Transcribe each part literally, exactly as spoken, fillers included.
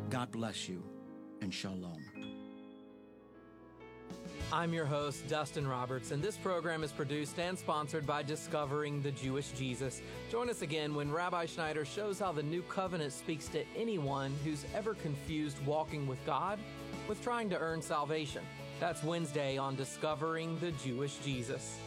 God bless you, and shalom. I'm your host, Dustin Roberts, and this program is produced and sponsored by Discovering the Jewish Jesus. Join us again when Rabbi Schneider shows how the New Covenant speaks to anyone who's ever confused walking with God with trying to earn salvation. That's Wednesday on Discovering the Jewish Jesus.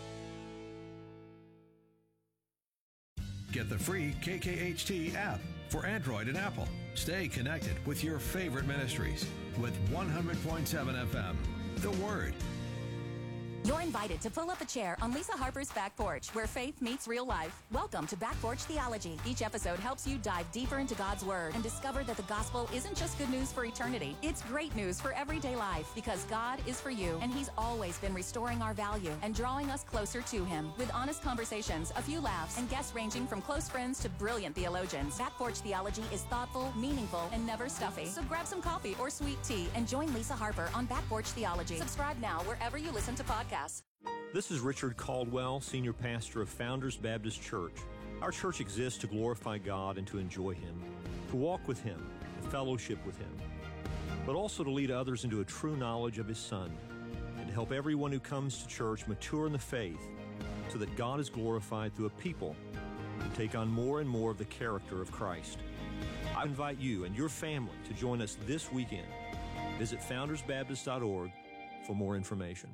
Get the free K K H T app for Android and Apple. Stay connected with your favorite ministries with one hundred point seven F M. The Word. You're invited to pull up a chair on Lisa Harper's Back Porch, where faith meets real life. Welcome to Back Porch Theology. Each episode helps you dive deeper into God's Word and discover that the gospel isn't just good news for eternity. It's great news for everyday life, because God is for you, and He's always been restoring our value and drawing us closer to Him. With honest conversations, a few laughs, and guests ranging from close friends to brilliant theologians, Back Porch Theology is thoughtful, meaningful, and never stuffy. So grab some coffee or sweet tea and join Lisa Harper on Back Porch Theology. Subscribe now wherever you listen to podcasts. This is Richard Caldwell, Senior Pastor of Founders Baptist Church. Our church exists to glorify God and to enjoy Him, to walk with Him, to fellowship with Him, but also to lead others into a true knowledge of His Son, and to help everyone who comes to church mature in the faith so that God is glorified through a people who take on more and more of the character of Christ. I invite you and your family to join us this weekend. Visit founders baptist dot org for more information.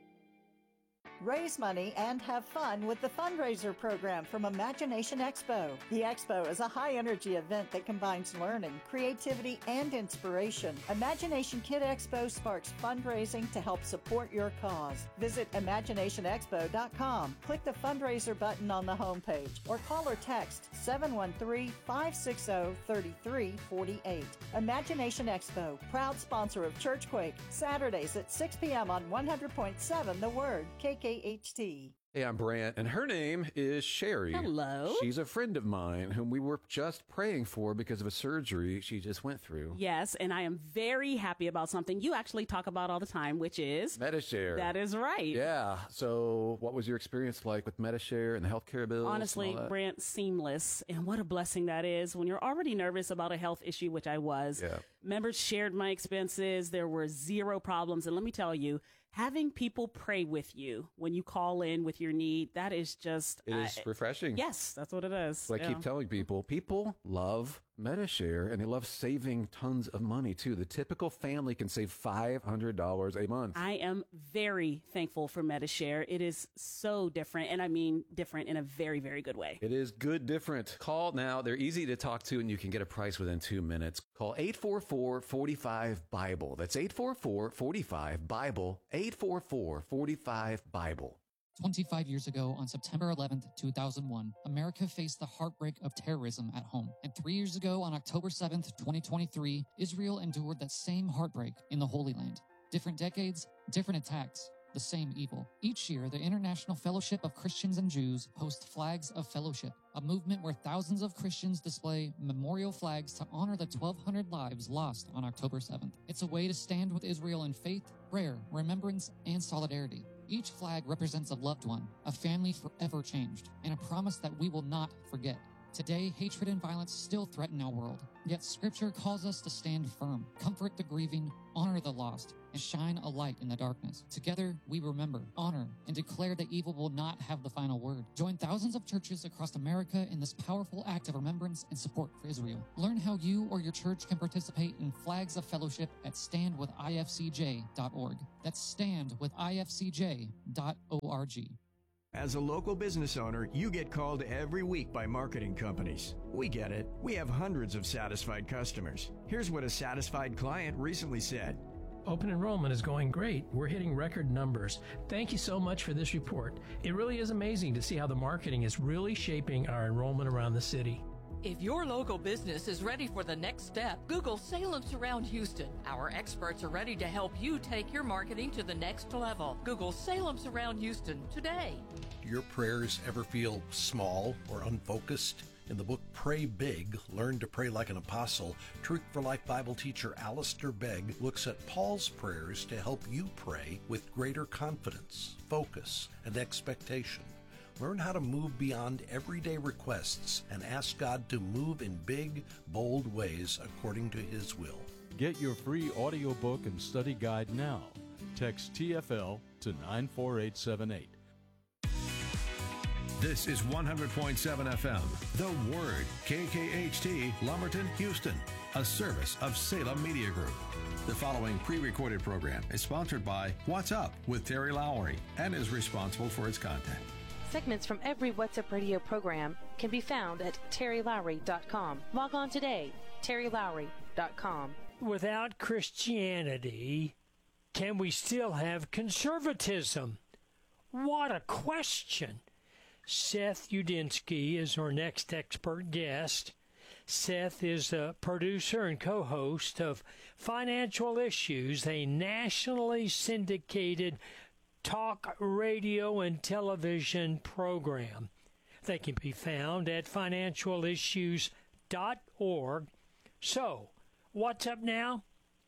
Raise money and have fun with the fundraiser program from Imagination Expo. The Expo is a high-energy event that combines learning, creativity, and inspiration. Imagination Kid Expo sparks fundraising to help support your cause. Visit imagination expo dot com, click the fundraiser button on the homepage, or call or text seven one three, five six zero, three three four eight. Imagination Expo, proud sponsor of Churchquake, Saturdays at six p.m. on one hundred point seven The Word, K K H T. Hey, I'm Brant, and her name is Sherry. Hello. She's a friend of mine whom we were just praying for because of a surgery she just went through. Yes, and I am very happy about something you actually talk about all the time, which is Medi-Share. That is right. Yeah. So what was your experience like with Medi-Share and the healthcare bills? Honestly, Brant, seamless. And what a blessing that is when you're already nervous about a health issue, which I was. Yeah. Members shared my expenses. There were zero problems. And let me tell you, having people pray with you when you call in with your need, that is just... It is uh, refreshing. Yes, that's what it is. So I yeah. keep telling people, people love Medi-Share, and they love saving tons of money, too. The typical family can save five hundred dollars a month. I am very thankful for Medi-Share. It is so different, and I mean different in a very, very good way. It is good different. Call now. They're easy to talk to, and you can get a price within two minutes. Call eight four four, four five, BIBLE. That's eight four four, four five, BIBLE, eight four four, four five, BIBLE. twenty-five years ago, on September eleventh, two thousand one, America faced the heartbreak of terrorism at home. And three years ago, on October seventh, twenty twenty-three, Israel endured that same heartbreak in the Holy Land. Different decades, different attacks, the same evil. Each year, the International Fellowship of Christians and Jews hosts Flags of Fellowship, a movement where thousands of Christians display memorial flags to honor the twelve hundred lives lost on October seventh. It's a way to stand with Israel in faith, prayer, remembrance, and solidarity. Each flag represents a loved one, a family forever changed, and a promise that we will not forget. Today, hatred and violence still threaten our world, yet Scripture calls us to stand firm, comfort the grieving, honor the lost, and shine a light in the darkness. Together, we remember, honor, and declare that evil will not have the final word. Join thousands of churches across America in this powerful act of remembrance and support for Israel. Learn how you or your church can participate in Flags of Fellowship at stand with I F C J dot org. That's stand with I F C J dot org. As a local business owner, you get called every week by marketing companies. We get it. We have hundreds of satisfied customers. Here's what a satisfied client recently said. Open enrollment is going great. We're hitting record numbers. Thank you so much for this report. It really is amazing to see how the marketing is really shaping our enrollment around the city. If your local business is ready for the next step, Google Salem Surround Houston. Our experts are ready to help you take your marketing to the next level. Google Salem Surround Houston today. Do your prayers ever feel small or unfocused? In the book Pray Big, Learn to Pray Like an Apostle, Truth for Life Bible teacher Alistair Begg looks at Paul's prayers to help you pray with greater confidence, focus, and expectation. Learn how to move beyond everyday requests and ask God to move in big, bold ways according to His will. Get your free audiobook and study guide now. Text T F L to nine four eight seven eight. This is one hundred point seven F M, The Word, K K H T, Lumberton, Houston, a service of Salem Media Group. The following pre-recorded program is sponsored by What's Up with Terry Lowry and is responsible for its content. Segments from every What's Up radio program can be found at terry lowry dot com. Log on today, terry lowry dot com. Without Christianity, can we still have conservatism? What a question. Seth Udinsky is our next expert guest. Seth is a producer and co-host of Financial Issues, a nationally syndicated talk radio and television program. They can be found at financial issues dot org. So, what's up now?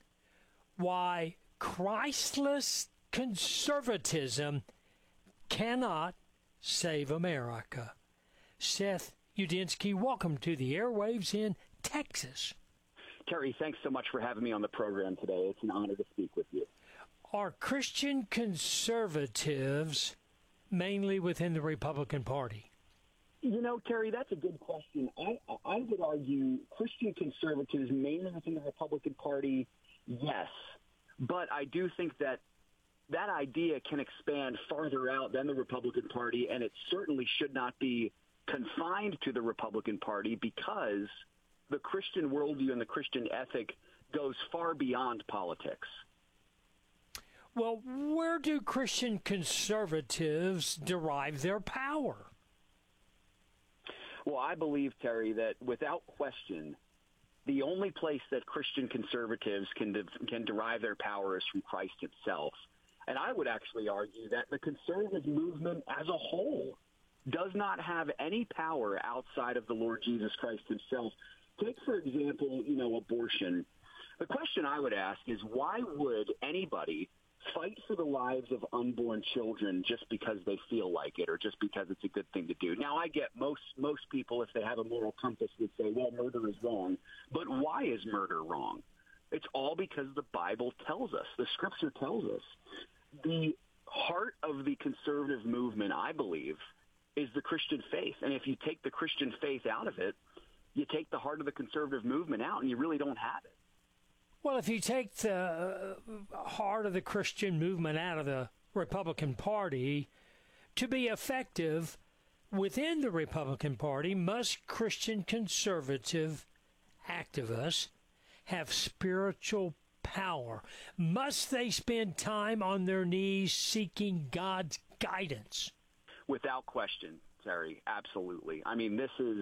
Why Christless conservatism cannot save America. Seth Udinsky, welcome to the airwaves in Texas. Terry, thanks so much for having me on the program today. It's an honor to speak with you. Are Christian conservatives mainly within the Republican Party? You know, Terry, that's a good question. I, I would argue Christian conservatives mainly within the Republican Party, yes. But I do think that that idea can expand farther out than the Republican Party, and it certainly should not be confined to the Republican Party because the Christian worldview and the Christian ethic goes far beyond politics. Well, where do Christian conservatives derive their power? Well, I believe, Terry, that without question, the only place that Christian conservatives can de- can derive their power is from Christ himself. And I would actually argue that the conservative movement as a whole does not have any power outside of the Lord Jesus Christ himself. Take, for example, you know, abortion. The question I would ask is, why would anybody fight for the lives of unborn children just because they feel like it or just because it's a good thing to do? Now, I get most most people, if they have a moral compass, would say, well, murder is wrong. But why is murder wrong? It's all because the Bible tells us, the Scripture tells us. The heart of the conservative movement, I believe, is the Christian faith. And if you take the Christian faith out of it, you take the heart of the conservative movement out, and you really don't have it. Well, if you take the heart of the Christian movement out of the Republican Party, to be effective within the Republican Party, must Christian conservative activists have spiritual power? Must they spend time on their knees seeking God's guidance? Without question, Terry, absolutely. I mean, this is,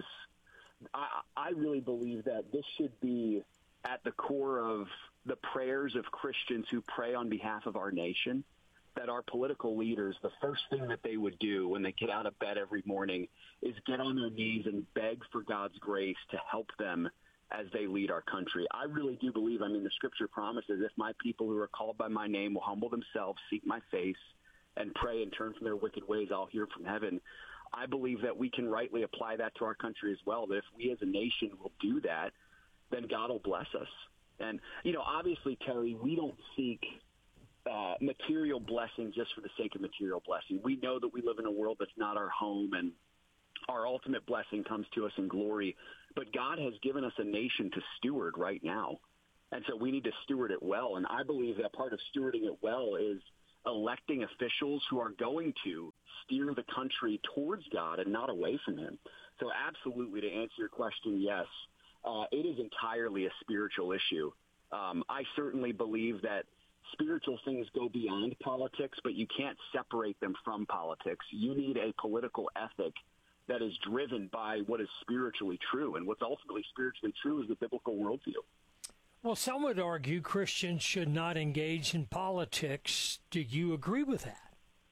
I, I really believe that this should be at the core of the prayers of Christians who pray on behalf of our nation, that our political leaders, the first thing that they would do when they get out of bed every morning is get on their knees and beg for God's grace to help them as they lead our country. I really do believe, I mean, the Scripture promises, if my people who are called by my name will humble themselves, seek my face, and pray and turn from their wicked ways, I'll hear from heaven. I believe that we can rightly apply that to our country as well, that if we as a nation will do that, then God will bless us. And, you know, obviously, Terry, we don't seek uh, material blessing just for the sake of material blessing. We know that we live in a world that's not our home, and our ultimate blessing comes to us in glory. But God has given us a nation to steward right now. And so we need to steward it well. And I believe that part of stewarding it well is electing officials who are going to steer the country towards God and not away from him. So absolutely, to answer your question, yes, uh, it is entirely a spiritual issue. Um, I certainly believe that spiritual things go beyond politics, but you can't separate them from politics. You need a political ethic that is driven by what is spiritually true. And what's ultimately spiritually true is the biblical worldview. Well, some would argue Christians should not engage in politics. Do you agree with that?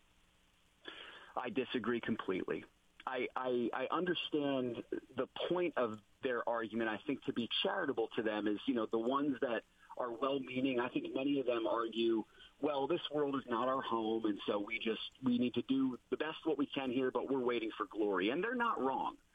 I disagree completely. I, I, I understand the point of their argument. I think to be charitable to them is, you know, the ones that are well-meaning. I think many of them argue, well, this world is not our home, and so we just we need to do the best what we can here, but we're waiting for glory. And they're not wrong.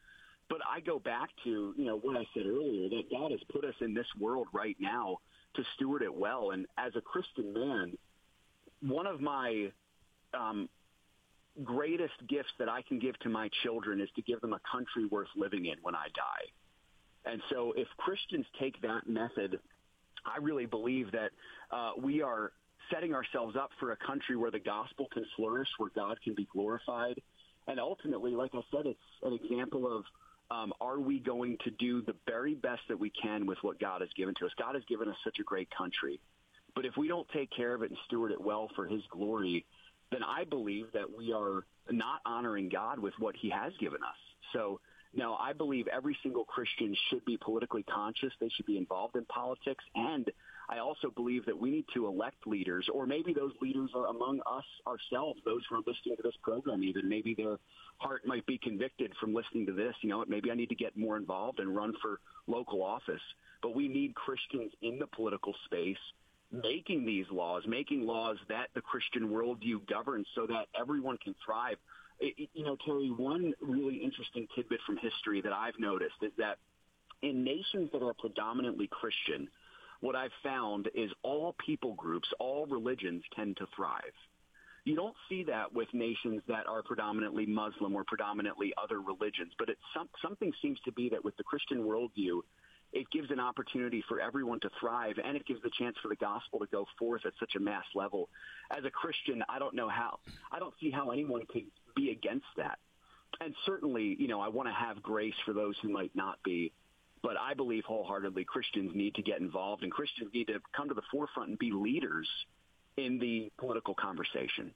But I go back to, you know, what I said earlier, that God has put us in this world right now to steward it well. And as a Christian man, one of my um, greatest gifts that I can give to my children is to give them a country worth living in when I die. And so if Christians take that method, I really believe that uh, we are setting ourselves up for a country where the gospel can flourish, where God can be glorified. And ultimately, like I said, it's an example of Um, are we going to do the very best that we can with what God has given to us? God has given us such a great country. But if we don't take care of it and steward it well for his glory, then I believe that we are not honoring God with what he has given us. So, now, I believe every single Christian should be politically conscious. They should be involved in politics. And I also believe that we need to elect leaders, or maybe those leaders are among us ourselves, those who are listening to this program even. Maybe their heart might be convicted from listening to this. You know, maybe I need to get more involved and run for local office. But we need Christians in the political space making these laws, making laws that the Christian worldview governs so that everyone can thrive. It, you know, Terry, one really interesting tidbit from history that I've noticed is that in nations that are predominantly Christian, what I've found is all people groups, all religions tend to thrive. You don't see that with nations that are predominantly Muslim or predominantly other religions, but it's some, something seems to be that with the Christian worldview, it gives an opportunity for everyone to thrive, and it gives the chance for the gospel to go forth at such a mass level. As a Christian, I don't know how, I don't see how anyone could be against that. And certainly, you know, I want to have grace for those who might not be. But I believe wholeheartedly Christians need to get involved, and Christians need to come to the forefront and be leaders in the political conversation.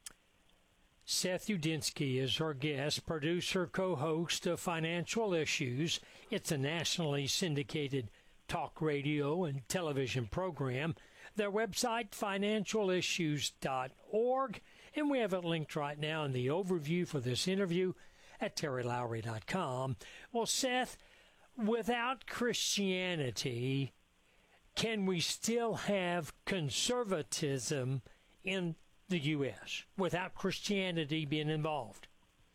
Seth Udinsky is our guest, producer, co-host of Financial Issues. It's a nationally syndicated talk radio and television program. Their website, financial issues dot org, and we have it linked right now in the overview for this interview at terry lowry dot com. Well, Seth, without Christianity, can we still have conservatism in the U S without Christianity being involved?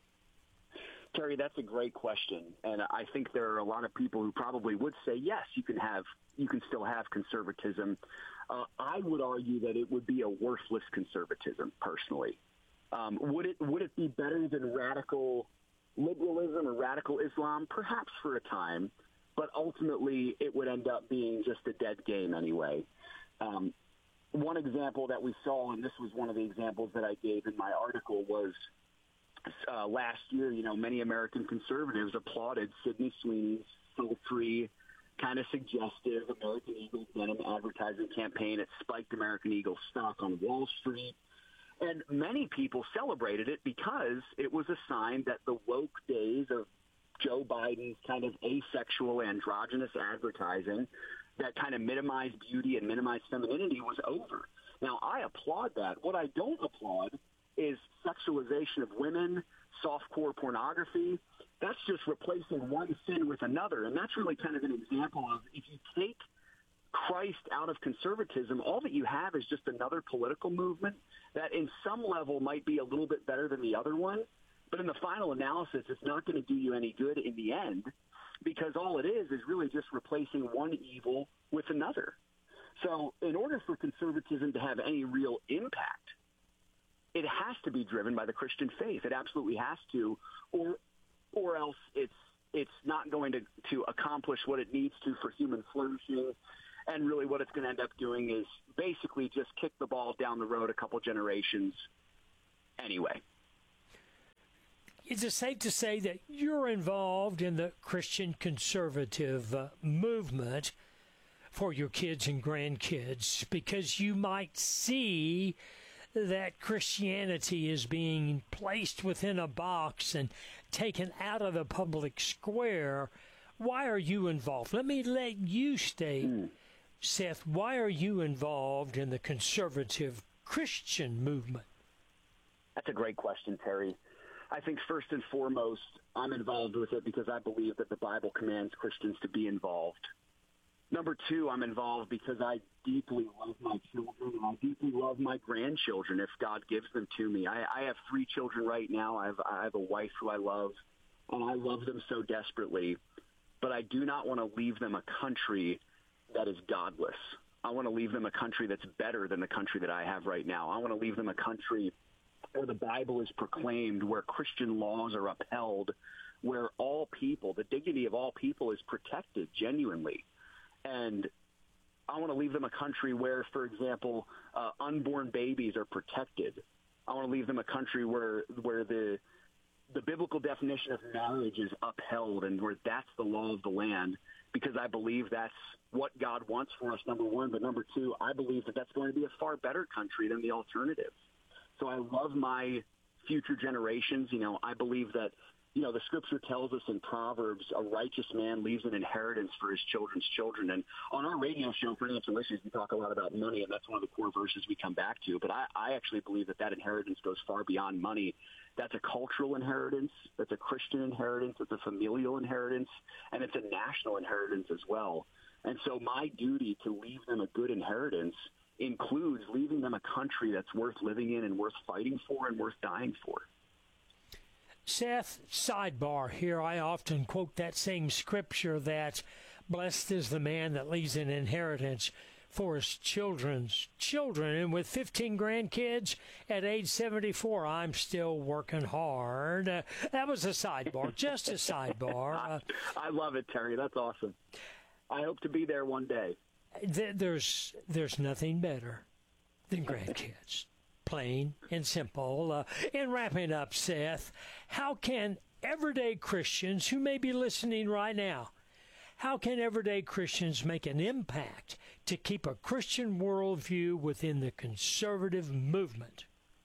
Terry, that's a great question, and I think there are a lot of people who probably would say yes, you can have, you can still have conservatism. Uh, I would argue that it would be a worthless conservatism, personally. Um, would it would it be better than radical liberalism or radical Islam? Perhaps for a time, but ultimately it would end up being just a dead game anyway. Um, one example that we saw, and this was one of the examples that I gave in my article, was uh, last year, you know, many American conservatives applauded Sydney Sweeney's sultry, kind of suggestive American Eagle denim advertising campaign. It spiked American Eagle stock on Wall Street. And many people celebrated it because it was a sign that the woke days of Joe Biden's kind of asexual, androgynous advertising that kind of minimized beauty and minimized femininity was over. Now, I applaud that. What I don't applaud is sexualization of women, softcore pornography. That's just replacing one sin with another. And that's really kind of an example of if you take Christ out of conservatism, all that you have is just another political movement that in some level might be a little bit better than the other one. But in the final analysis, it's not going to do you any good in the end, because all it is is really just replacing one evil with another. So in order for conservatism to have any real impact, it has to be driven by the Christian faith. It absolutely has to, or or else it's it's not going to, to accomplish what it needs to for human flourishing. And really what it's going to end up doing is basically just kick the ball down the road a couple generations anyway. Is it safe to say that you're involved in the Christian conservative uh, movement for your kids and grandkids because you might see that Christianity is being placed within a box and taken out of the public square? Why are you involved? Let me let you state, mm. Seth, why are you involved in the conservative Christian movement? That's a great question, Terry. I think first and foremost, I'm involved with it because I believe that the Bible commands Christians to be involved. Number two, I'm involved because I deeply love my children and I deeply love my grandchildren if God gives them to me. I, I have three children right now. I have, I have a wife who I love, and I love them so desperately. but I do not want to leave them a country that is godless. I want to leave them a country that's better than the country that I have right now. I want to leave them a country where the Bible is proclaimed, where Christian laws are upheld, where all people, the dignity of all people is protected genuinely. And I want to leave them a country where, for example, uh, unborn babies are protected. I want to leave them a country where where the the biblical definition of marriage is upheld and where that's the law of the land, because I believe that's what God wants for us, number one. But number two, I believe that that's going to be a far better country than the alternative. So I love my future generations. You know, I believe that, you know, the scripture tells us in Proverbs, a righteous man leaves an inheritance for his children's children. And on our radio show, Financial Issues, we talk a lot about money, and that's one of the core verses we come back to. But I, I actually believe that that inheritance goes far beyond money. That's a cultural inheritance. That's a Christian inheritance. It's a familial inheritance. And it's a national inheritance as well. And so my duty to leave them a good inheritance includes leaving them a country that's worth living in and worth fighting for and worth dying for. Seth, sidebar here, I often quote that same scripture that blessed is the man that leaves an inheritance for his children's children. And with fifteen grandkids at age seventy-four, I'm still working hard. Uh, that was a sidebar, just a sidebar. Uh, I love it, Terry. That's awesome. I hope to be there one day. Th- there's, there's nothing better than grandkids. Plain and simple. Uh, in wrapping up, Seth, how can everyday Christians who may be listening right now, how can everyday Christians make an impact to keep a Christian worldview within the conservative movement?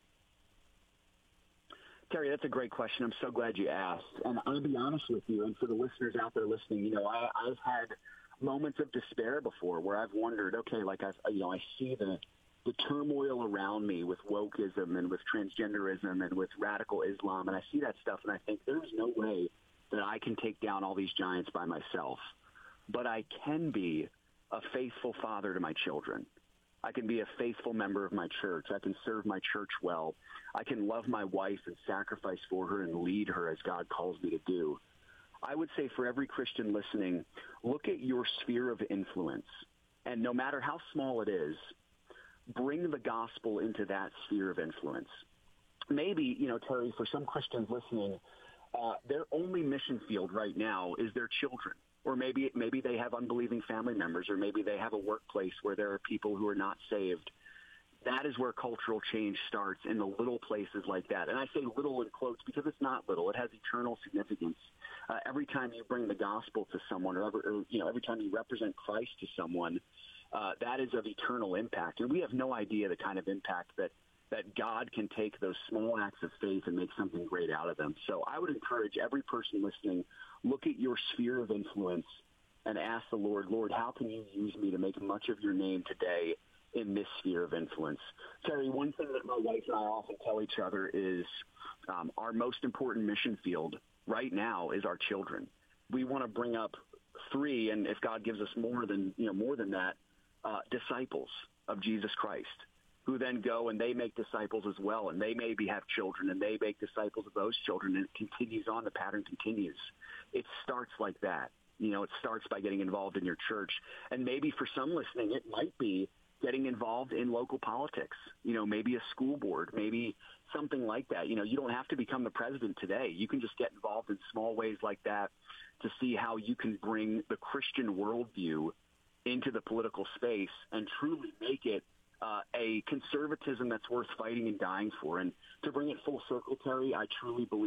Terry, that's a great question. I'm so glad you asked. And I'll be honest with you, and for the listeners out there listening, you know, I, I've had moments of despair before where I've wondered, okay, like I've, you know, I see the the turmoil around me with wokeism and with transgenderism and with radical Islam, and I see that stuff, and I think there's no way that I can take down all these giants by myself. But I can be a faithful father to my children. I can be a faithful member of my church. I can serve my church well. I can love my wife and sacrifice for her and lead her as God calls me to do. I would say for every Christian listening, look at your sphere of influence, and no matter how small it is, bring the gospel into that sphere of influence. Maybe, you know, Terry, for some Christians listening, uh, their only mission field right now is their children. Or maybe maybe they have unbelieving family members, or maybe they have a workplace where there are people who are not saved. That is where cultural change starts, in the little places like that. And I say little in quotes because it's not little. It has eternal significance. Uh, every time you bring the gospel to someone, or, ever, or you know, every time you represent Christ to someone, Uh, that is of eternal impact. And we have no idea the kind of impact that, that God can take those small acts of faith and make something great out of them. So I would encourage every person listening, look at your sphere of influence and ask the Lord, Lord, how can you use me to make much of your name today in this sphere of influence? Terry, one thing that my wife and I often tell each other is um, our most important mission field right now is our children. We want to bring up three, and if God gives us more than, you know, more than that, Uh, disciples of Jesus Christ, who then go and they make disciples as well, and they maybe have children, and they make disciples of those children, and it continues on. The pattern continues. It starts like that. You know, it starts by getting involved in your church, and maybe for some listening, it might be getting involved in local politics, you know, maybe a school board, maybe something like that. You know, you don't have to become the president today. You can just get involved in small ways like that to see how you can bring the Christian worldview into the political space and truly make it uh, a conservatism that's worth fighting and dying for. And to bring it full circle, Terry, I truly believe